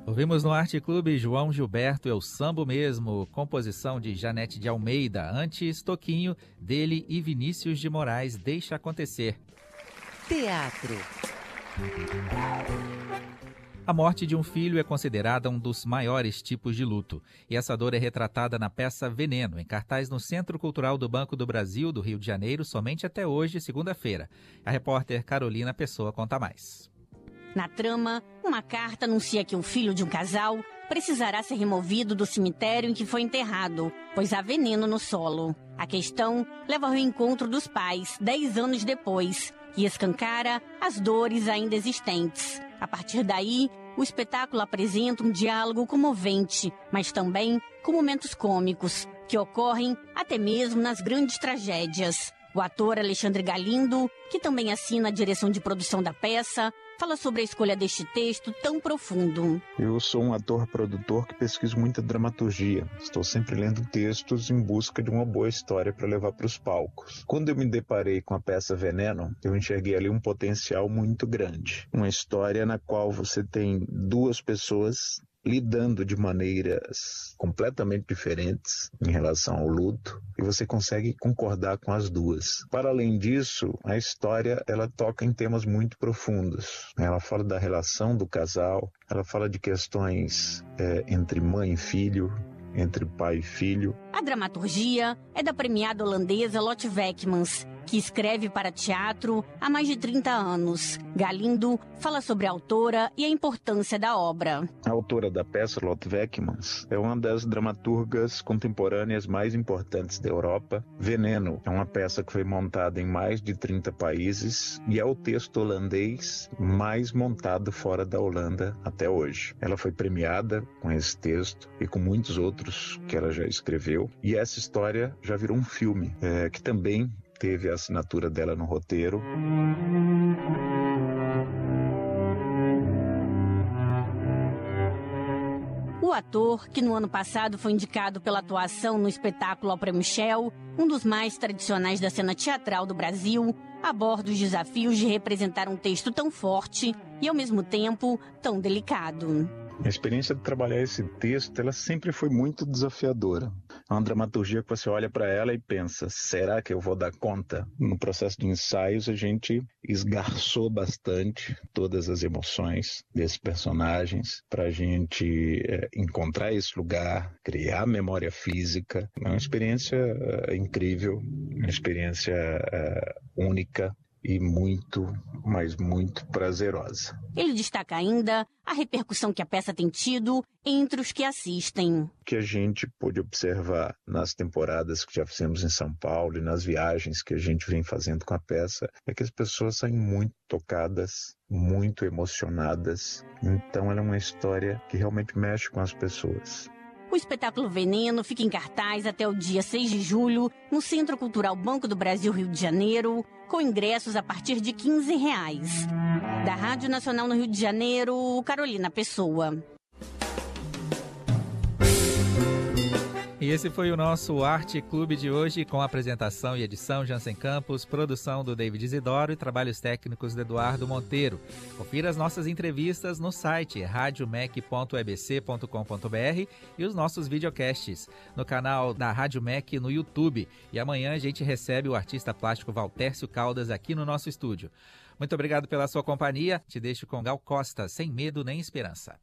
Ouvimos no Arte Clube João Gilberto, Eu Sambo Mesmo, composição de Janete de Almeida, antes Toquinho, dele e Vinícius de Moraes, Deixa Acontecer. Teatro. A morte de um filho é considerada um dos maiores tipos de luto, e essa dor é retratada na peça Veneno, em cartaz no Centro Cultural do Banco do Brasil, do Rio de Janeiro, somente até hoje, segunda-feira. A repórter Carolina Pessoa conta mais. Na trama, uma carta anuncia que o filho de um casal precisará ser removido do cemitério em que foi enterrado, pois há veneno no solo. A questão leva ao reencontro dos pais 10 anos depois e escancara as dores ainda existentes. A partir daí, o espetáculo apresenta um diálogo comovente, mas também com momentos cômicos, que ocorrem até mesmo nas grandes tragédias. O ator Alexandre Galindo, que também assina a direção de produção da peça, fala sobre a escolha deste texto tão profundo. Eu sou um ator-produtor que pesquiso muita dramaturgia. Estou sempre lendo textos em busca de uma boa história para levar para os palcos. Quando eu me deparei com a peça Veneno, eu enxerguei ali um potencial muito grande. Uma história na qual você tem duas pessoas lidando de maneiras completamente diferentes em relação ao luto, e você consegue concordar com as duas. Para além disso, a história ela toca em temas muito profundos. Ela fala da relação do casal, ela fala de questões entre mãe e filho, entre pai e filho. A dramaturgia é da premiada holandesa Lotte Wekmans, que escreve para teatro há mais de 30 anos. Galindo fala sobre a autora e a importância da obra. A autora da peça, Lotte Wekmans, é uma das dramaturgas contemporâneas mais importantes da Europa. Veneno é uma peça que foi montada em mais de 30 países e é o texto holandês mais montado fora da Holanda até hoje. Ela foi premiada com esse texto e com muitos outros que ela já escreveu. E essa história já virou um filme, que também teve a assinatura dela no roteiro. O ator, que no ano passado foi indicado pela atuação no espetáculo ao Prêmio Shell, um dos mais tradicionais da cena teatral do Brasil, aborda os desafios de representar um texto tão forte e, ao mesmo tempo, tão delicado. A experiência de trabalhar esse texto, ela sempre foi muito desafiadora. É uma dramaturgia que você olha para ela e pensa, será que eu vou dar conta? No processo de ensaios, a gente esgarçou bastante todas as emoções desses personagens para a gente encontrar esse lugar, criar memória física. É uma experiência incrível, uma experiência única e muito, mas muito prazerosa. Ele destaca ainda a repercussão que a peça tem tido entre os que assistem. O que a gente pôde observar nas temporadas que já fizemos em São Paulo e nas viagens que a gente vem fazendo com a peça é que as pessoas saem muito tocadas, muito emocionadas. Então ela é uma história que realmente mexe com as pessoas. O espetáculo Veneno fica em cartaz até o dia 6 de julho no Centro Cultural Banco do Brasil, Rio de Janeiro, com ingressos a partir de R$15. Da Rádio Nacional no Rio de Janeiro, Carolina Pessoa. E esse foi o nosso Arte Clube de hoje, com apresentação e edição Jansen Campos, produção do David Isidoro e trabalhos técnicos do Eduardo Monteiro. Confira as nossas entrevistas no site radiomec.ebc.com.br e os nossos videocasts no canal da Rádio Mec no YouTube. E amanhã a gente recebe o artista plástico Valtércio Caldas aqui no nosso estúdio. Muito obrigado pela sua companhia. Te deixo com Gal Costa, Sem Medo Nem Esperança.